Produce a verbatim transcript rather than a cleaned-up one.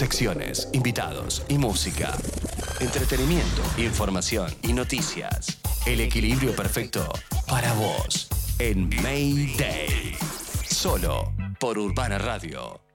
Secciones, invitados y música. Entretenimiento, información y noticias. El equilibrio perfecto para vos en Mayday. Solo por Urbana Radio.